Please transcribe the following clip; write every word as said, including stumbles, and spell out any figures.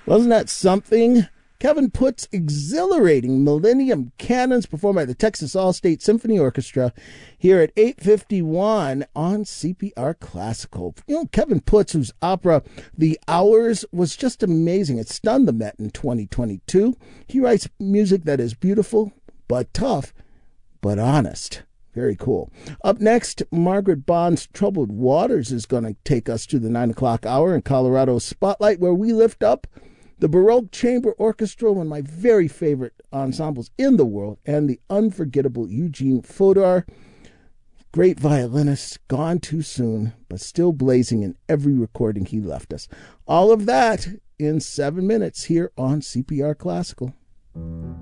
Wasn't that something? Kevin Putt's exhilarating Millennium Cannons performed by the Texas All-State Symphony Orchestra here at eight fifty-one on C P R Classical. You know, Kevin Putt, whose opera The Hours was just amazing. It stunned the Met in twenty twenty-two. He writes music that is beautiful, but tough, but honest. Very cool. Up next, Margaret Bond's Troubled Waters is going to take us to the nine o'clock hour in Colorado Spotlight, where we lift up the Baroque Chamber Orchestra, one of my very favorite ensembles in the world, and the unforgettable Eugene Fodor, great violinist, gone too soon, but still blazing in every recording he left us. All of that in seven minutes here on C P R Classical.